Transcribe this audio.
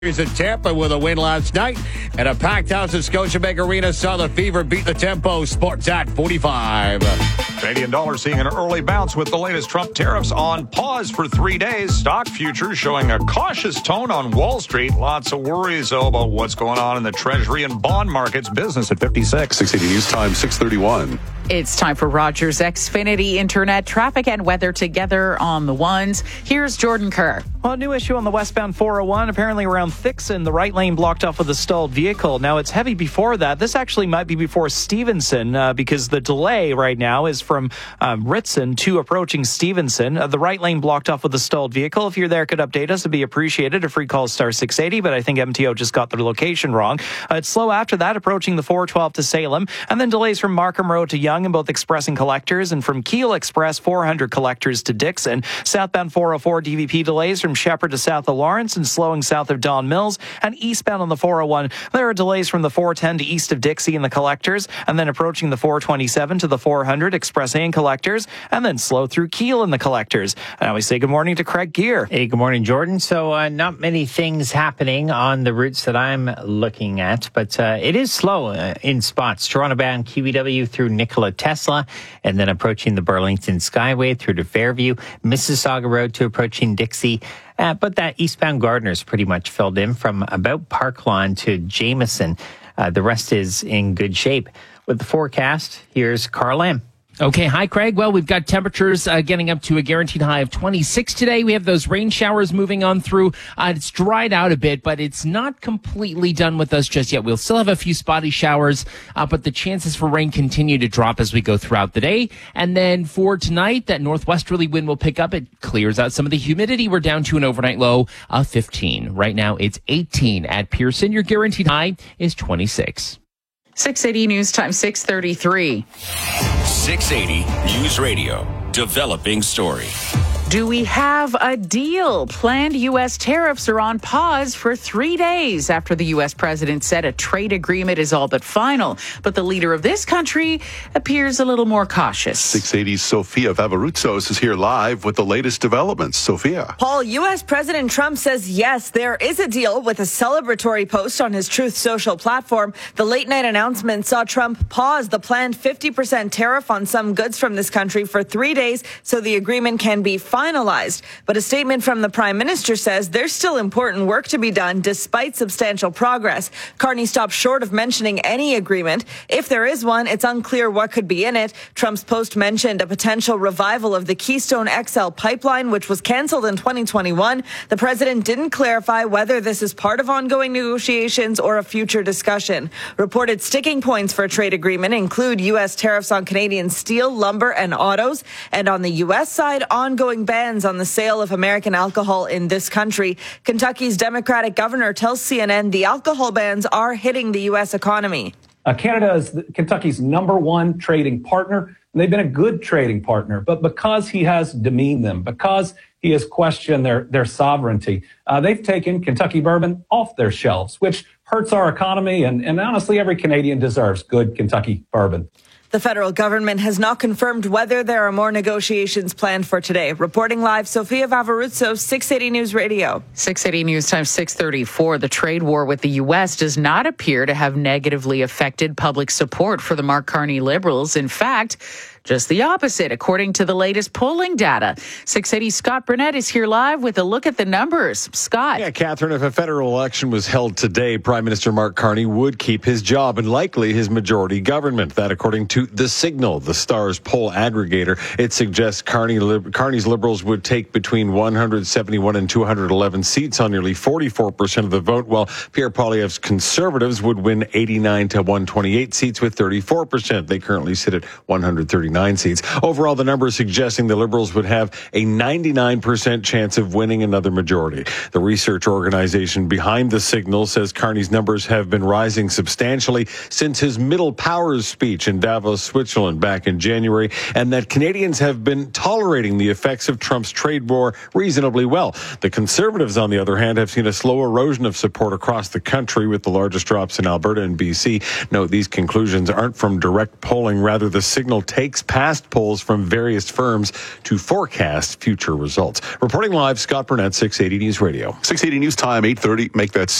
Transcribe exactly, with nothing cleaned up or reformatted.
Here's in Tampa with a win last night, and a packed house at Scotiabank Arena saw the Fever beat the Tempo. Sports at forty-five. Canadian dollar seeing an early bounce with the latest Trump tariffs on pause for three days. Stock futures showing a cautious tone on Wall Street. Lots of worries though about what's going on in the Treasury and bond markets. Business at fifty-six. six eighty News Time, six thirty-one. It's time for Rogers Xfinity Internet traffic and weather together on the ones. Here's Jordan Kerr. Well, a new issue on the westbound four oh one, apparently around Thixon, the right lane blocked off with a stalled vehicle. Now, it's heavy before that. This actually might be before Stevenson uh, because the delay right now is from um, Ritson to approaching Stevenson. Uh, the right lane blocked off with a stalled vehicle. If you're there, could update us. It'd be appreciated. A free call star six eighty, but I think M T O just got the location wrong. Uh, it's slow after that, approaching the four twelve to Salem, and then delays from Markham Road to Yonge in both Express and Collectors, and from Keel Express four hundred Collectors to Dixon. Southbound four oh four D V P delays from Shepherd to south of Lawrence and slowing south of Don Mills, and eastbound on the four oh one, there are delays from the four ten to east of Dixie and the Collectors, and then approaching the four twenty-seven to the four hundred Express and Collectors, and then slow through Keel and the Collectors. Now we say good morning to Craig Gear. Hey, good morning, Jordan. So uh, not many things happening on the routes that I'm looking at, but uh, it is slow uh, in spots. Toronto-bound Q E W through Nikola Tesla, and then approaching the Burlington Skyway through to Fairview, Mississauga Road to approaching Dixie. Uh, but that eastbound Gardner's pretty much filled in from about Park Lawn to Jameson. Uh, the rest is in good shape. With the forecast, here's Carl Lamb. Okay, hi, Craig. Well, we've got temperatures uh, getting up to a guaranteed high of twenty-six today. We have those rain showers moving on through. Uh, it's dried out a bit, but it's not completely done with us just yet. We'll still have a few spotty showers, uh, but the chances for rain continue to drop as we go throughout the day. And then for tonight, that northwesterly wind will pick up. It clears out some of the humidity. We're down to an overnight low of fifteen. Right now, it's eighteen at Pearson. Your guaranteed high is twenty-six. six eighty News Time, six thirty-three. six eighty News Radio, developing story. Do we have a deal? Planned U S tariffs are on pause for three days after the U S president said a trade agreement is all but final. But the leader of this country appears a little more cautious. six eighty's Sophia Vavarutsos is here live with the latest developments. Sophia. Paul, U S President Trump says yes, there is a deal with a celebratory post on his Truth Social platform. The late-night announcement saw Trump pause the planned fifty percent tariff on some goods from this country for three days so the agreement can be finalized. finalized. But a statement from the Prime Minister says there's still important work to be done despite substantial progress. Carney stopped short of mentioning any agreement. If there is one, it's unclear what could be in it. Trump's post mentioned a potential revival of the Keystone X L pipeline, which was canceled in twenty twenty-one. The president didn't clarify whether this is part of ongoing negotiations or a future discussion. Reported sticking points for a trade agreement include U S tariffs on Canadian steel, lumber, and autos, and on the U S side, ongoing bans on the sale of American alcohol in this country. Kentucky's Democratic governor tells C N N the alcohol bans are hitting the U S economy. Uh, Canada is the, Kentucky's number one trading partner, and they've been a good trading partner. But because he has demeaned them, because he has questioned their, their sovereignty, uh, they've taken Kentucky bourbon off their shelves, which hurts our economy. And, and honestly, every Canadian deserves good Kentucky bourbon. The federal government has not confirmed whether there are more negotiations planned for today. Reporting live, Sophia Vavarutsos, six eighty News Radio. six eighty News Time, six thirty-four. The trade war with the U S does not appear to have negatively affected public support for the Mark Carney Liberals. In fact, just the opposite, according to the latest polling data. six eighty Scott Burnett is here live with a look at the numbers. Scott. Yeah, Catherine, if a federal election was held today, Prime Minister Mark Carney would keep his job and likely his majority government. That according to The Signal, the Star's poll aggregator. It suggests Carney, Carney's Liberals would take between one hundred seventy-one and two hundred eleven seats on nearly forty-four percent of the vote, while Pierre Poilievre's Conservatives would win eighty-nine to one hundred twenty-eight seats with thirty-four percent. They currently sit at one hundred thirty-nine seats. Overall, the number is suggesting the Liberals would have a ninety-nine percent chance of winning another majority. The research organization behind The Signal says Carney's numbers have been rising substantially since his Middle Powers speech in Davos, Switzerland back in January, and that Canadians have been tolerating the effects of Trump's trade war reasonably well. The Conservatives, on the other hand, have seen a slow erosion of support across the country, with the largest drops in Alberta and B C. Note, these conclusions aren't from direct polling. Rather, The Signal takes mix past polls from various firms to forecast future results. Reporting live, Scott Burnett, six eighty News Radio. six eighty News Time, eight thirty. Make that